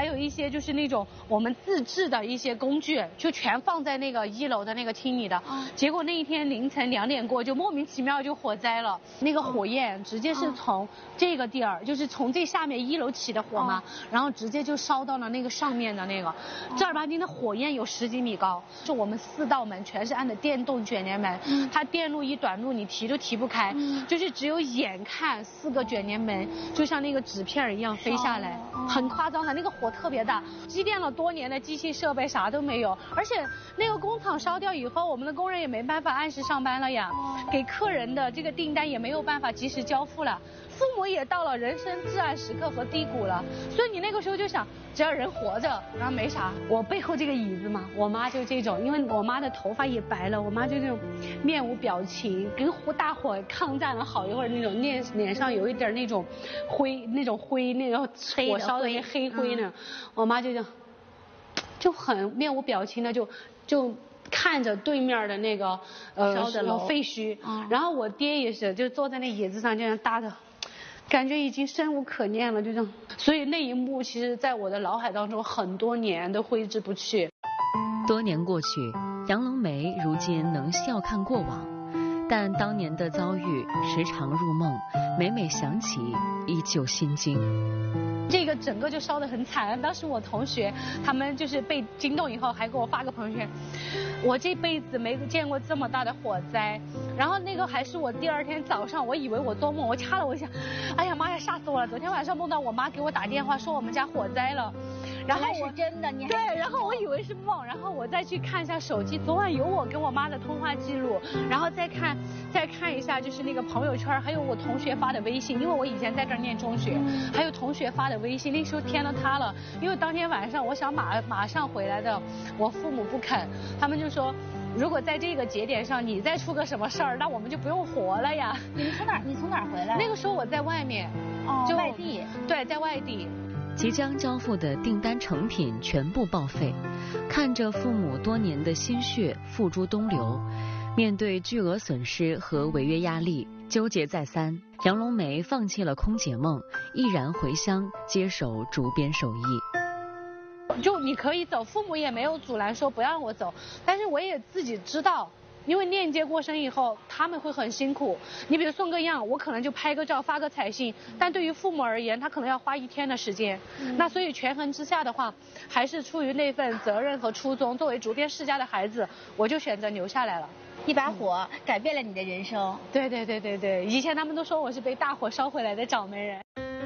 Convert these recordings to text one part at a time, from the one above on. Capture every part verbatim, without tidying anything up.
有一些就是那种我们自制的一些工具，就全放在那个一楼的那个厅里的。哦、结果那一天凌晨两点过，就莫名其妙就火灾了。那个火焰直接是从这个地儿，就是从这下面一楼起的火嘛，哦、然后直接就烧到了那个上面的那个。正儿八经的火焰有十几米高，就我们四道门全是按的电动卷帘门，嗯、它电路一短路你提都提不开，嗯、就是只有眼看四个卷帘门就像那个纸片一样飞下来，哦、很夸张的，那个火特别大，积淀了多年的机器设备啥都没有，而且那个工厂烧掉以后，我们的工人也没办法按时上班了呀，哦、给客人的这个订单也没有办法及时交付了。父母也到了人生至暗时刻和低谷了，所以你那个时候就想，只要人活着，然后没啥。我背后这个椅子嘛，我妈就这种，因为我妈的头发也白了，我妈就这种面无表情，跟大火抗战了好一会儿那种，脸脸上有一点那种灰，那种灰，那个火烧的那黑灰呢，嗯、我妈就这样，就很面无表情的就就。看着对面的那个呃烧的楼废墟， 嗯、 然后我爹也是就坐在那椅子上这样搭着，感觉已经生无可恋了，就这样。所以那一幕其实在我的脑海当中很多年都挥之不去。 多年过去，杨龙梅如今能笑看过往，但当年的遭遇时常入梦，每每想起依旧心惊。 这个整个就烧得很惨，当时我同学他们就是被惊动以后还给我发个朋友圈，我这辈子没见过这么大的火灾，然后那个还是我第二天早上，我以为我做梦，我掐了我一下，哎呀妈呀吓死我了，昨天晚上梦到我妈给我打电话说我们家火灾了，然后我是真的，你还对，然后我以为是梦，然后我再去看一下手机，昨晚有我跟我妈的通话记录，然后再看再看一下就是那个朋友圈，还有我同学发的微信，因为我以前在这儿念中学，还有同学发的微信，那时候天都塌了，因为当天晚上我想马马上回来的，我父母不肯，他们就说如果在这个节点上你再出个什么事儿，那我们就不用活了呀。 你们从哪儿？你从哪儿回来？ 那个时候我在外面， 哦， 就外地。 对，在外地。 即将交付的订单成品全部报废，看着父母多年的心血付诸东流，面对巨额损失和违约压力，纠结再三，杨龙梅放弃了空姐梦，毅然回乡接手竹编手艺。 就你可以走，父母也没有阻拦说不让我走，但是我也自己知道，因为链接过身以后他们会很辛苦，你比如送个样，我可能就拍个照发个彩信，但对于父母而言他可能要花一天的时间，嗯、那所以权衡之下的话，还是出于那份责任和初衷，作为竹编世家的孩子，我就选择留下来了。 一把火改变了你的人生。 对对对对对，以前他们都说我是被大火烧回来的掌门人。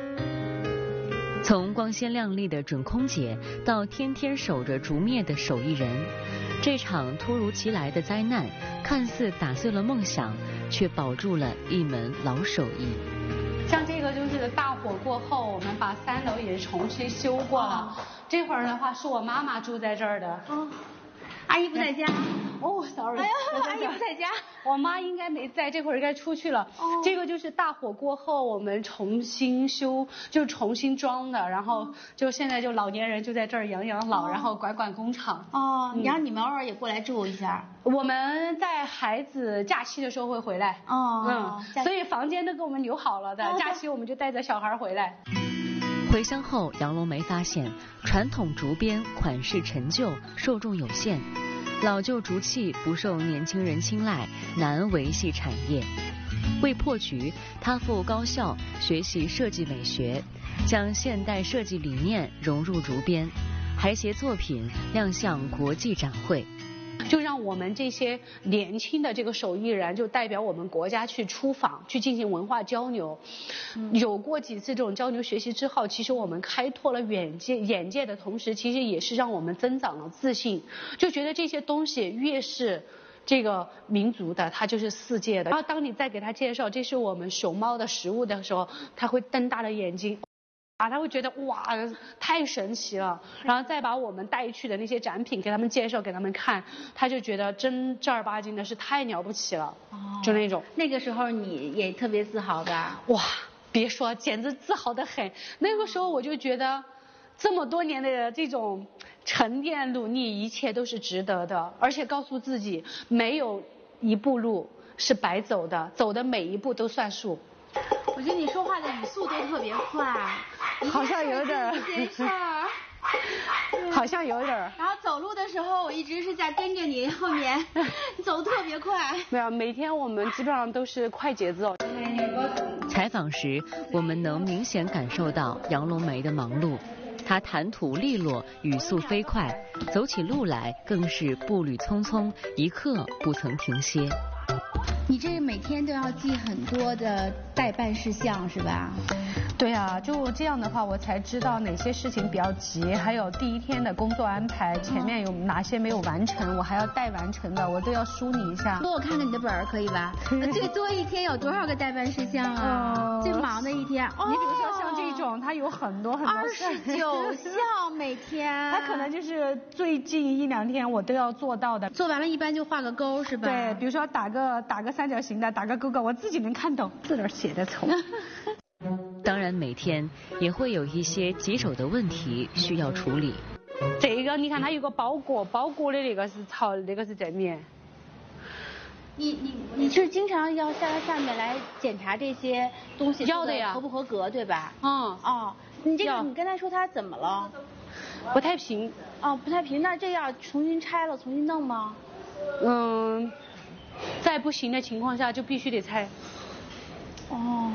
从光鲜亮丽的准空姐到天天守着竹篾的手艺人，这场突如其来的灾难看似打碎了梦想，却保住了一门老手艺。 像这个就是大火过后，我们把三楼也重新修过了。这会儿的话是我妈妈住在这儿的。 哦，阿姨不在家。 哦 ，sorry。 哎呀，阿姨不在家。 我妈应该没在，这会儿应该出去了。哦。这个就是大火过后我们重新修，就重新装的，然后就现在就老年人就在这儿养养老，哦、然后管管工厂。 哦，嗯、然后你们偶尔也过来住一下。 我们在孩子假期的时候会回来。 哦。 嗯。所以房间都给我们留好了的，哦、假期我们就带着小孩回来。 回乡后，杨龙梅发现传统竹编款式陈旧，受众有限，老旧竹器不受年轻人青睐，难维系产业。为破局，她赴高校学习设计美学，将现代设计理念融入竹编，还携作品亮相国际展会。 就让我们这些年轻的这个手艺人，就代表我们国家去出访，去进行文化交流。嗯、有过几次这种交流学习之后，其实我们开拓了眼界，眼界的同时，其实也是让我们增长了自信。就觉得这些东西越是这个民族的，它就是世界的。然后当你再给他介绍这是我们熊猫的食物的时候，他会瞪大了眼睛。啊，他会觉得哇，太神奇了，然后再把我们带去的那些展品给他们介绍，给他们看，他就觉得真正儿八经的是太了不起了，哦、就那种。 那个时候你也特别自豪吧？ 哇，别说，简直自豪得很。那个时候我就觉得，这么多年的这种沉淀努力，一切都是值得的，而且告诉自己，没有一步路是白走的，走的每一步都算数。 我觉得你说话的语速都特别快， 好像有点一件事儿好像有点儿。 然后走路的时候，我一直是在跟着你后面，你走得特别快。 没有，每天我们基本上都是快节奏。 采访时，我们能明显感受到杨龙梅的忙碌。她谈吐利落，语速飞快，走起路来更是步履匆匆，一刻不曾停歇。 你这每天都要记很多的待办事项是吧？ 对啊，就这样的话，我才知道哪些事情比较急，还有第一天的工作安排，前面有哪些没有完成，我还要待完成的，我都要梳理一下。 给我看看你的本儿可以吧？最多一天有多少个待办事项啊？最忙的一天，哦、 你比如说像这种，它有很多很多二十九项每天， 它可能就是最近一两天我都要做到的。 做完了，一般就画个勾是吧？ 对，比如说打个打个三角形的，打个勾勾，我自己能看懂，字儿写的丑。 当然，每天也会有一些棘手的问题需要处理。 这个你看，它有个包裹，包裹的那个是朝，那个是正面。 你你你是经常要下到下面来检查这些东西要的呀， 合不合格对吧？ 嗯哦，你这个你跟他说他怎么了？ 不太平。 哦，不太平，那这要重新拆了，重新弄吗？ 嗯，在不行的情况下就必须得拆。 哦。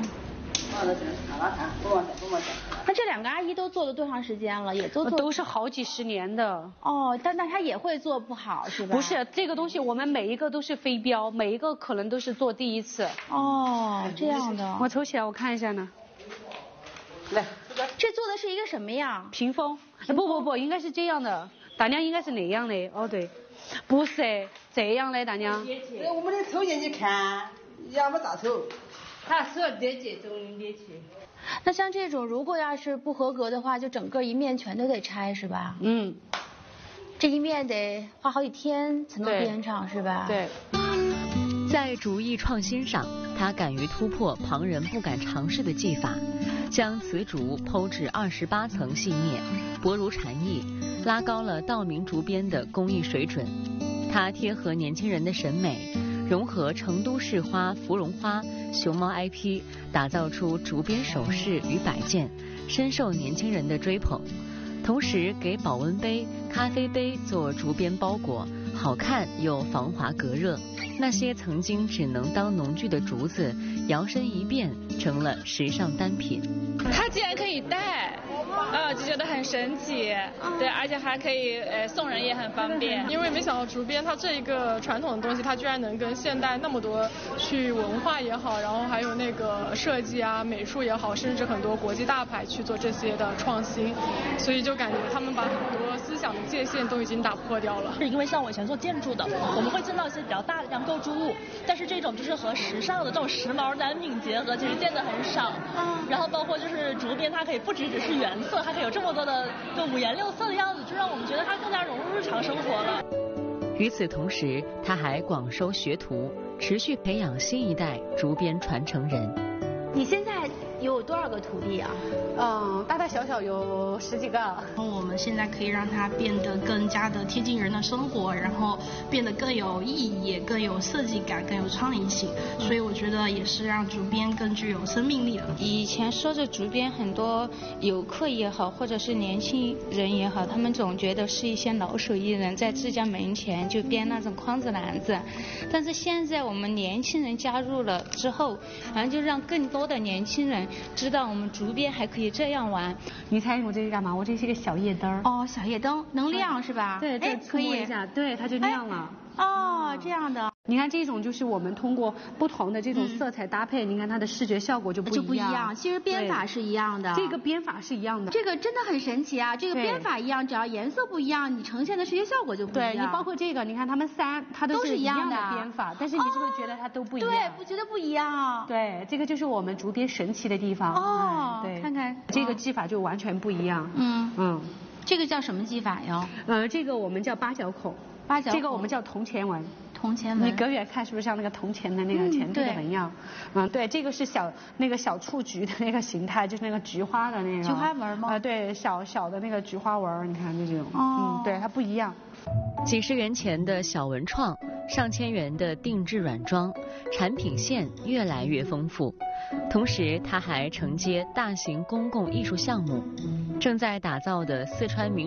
那这两个阿姨都做了多长时间了？也都做都是好几十年的。 哦，但那她也会做不好是吧？ 不是，这个东西我们每一个都是飞镖，每一个可能都是做第一次。 哦，这样的。 我抽起来我看一下呢。来， 这做的是一个什么样？ 屏风。不不不，应该是这样的。大娘应该是那样的。哦对，不是这样的大娘。 我们的抽进去看，要么咋抽？ 他是这这种捏去。 那像这种，如果要是不合格的话，就整个一面全都得拆是吧？ 嗯。 这一面得花好几天才能编上是吧？ 对。 在竹艺创新上，他敢于突破旁人不敢尝试的技法，将瓷竹剖至二十八层细面，薄如蝉翼，拉高了道明竹编的工艺水准。他贴合年轻人的审美，融合成都市花、芙蓉花、熊猫 I P， 打造出竹编首饰与摆件，深受年轻人的追捧。同时给保温杯、咖啡杯做竹编包裹，好看又防滑隔热。那些曾经只能当农具的竹子，摇身一变成了时尚单品。 它竟然可以戴，呃，就觉得很神奇。对，而且还可以，呃，送人也很方便。 因为没想到竹编它这一个传统的东西，它居然能跟现代那么多去文化也好，然后还有那个设计啊、美术也好，甚至很多国际大牌去做这些的创新，所以就感觉他们把很多思想的界限都已经打破掉了。 是因为像我以前做建筑的，我们会见到一些比较大的这样构筑物，但是这种就是和时尚的这种时髦单品结合，其实见的很少。嗯。然后包括就是竹编，它可以不只只是原色，它可以有这么多的就五颜六色的样子，就让我们觉得它更加融入日常生活了。 与此同时，他还广收学徒，持续培养新一代竹编传承人。 你现在有多少个徒弟啊？ 嗯，大大小小有十几个。 我们现在可以让它变得更加的贴近人的生活，然后变得更有意义，也更有设计感，更有创意性。所以我觉得也是让竹编更具有生命力了。 以前说着竹编，很多游客也好，或者是年轻人也好，他们总觉得是一些老手艺人在自家门前就编那种筐子篮子。但是现在我们年轻人加入了之后，好像就让更多的年轻人知道我们竹编还可以这样玩。 你猜我这是干嘛？我这是一个小夜灯。 哦，小夜灯能亮是吧？ 对，这可以一下，对，它就亮了。 哦，这样的。 你看这种就是我们通过不同的这种色彩搭配，嗯、你看它的视觉效果就不一样。 就不一样，其实编法是一样的。 这个编法是一样的。 这个真的很神奇啊！这个编法一样，只要颜色不一样，你呈现的视觉效果就不一样。 对，你包括这个，你看它们三，它都是一样的编法，但是你是不是觉得它都不一样？ 对，不觉得不一样。 对，这个就是我们竹编神奇的地方。 哦， 对， 看看这个技法就完全不一样。 嗯嗯， 这个叫什么技法呀？ 呃，这个我们叫八角孔。 八角孔。 这个我们叫铜钱纹。 铜钱纹， 你隔远看是不是像那个铜钱的那个钱币的纹样？嗯，嗯，对，这个是小那个小雏菊的那个形态，就是那个菊花的那个。 菊花纹吗？ 啊、呃，对，小小的那个菊花纹，你看这种。 哦。 嗯，对，它不一样。 几十元钱的小文创，上千元的定制软装，产品线越来越丰富。同时，他还承接大型公共艺术项目，正在打造的四川名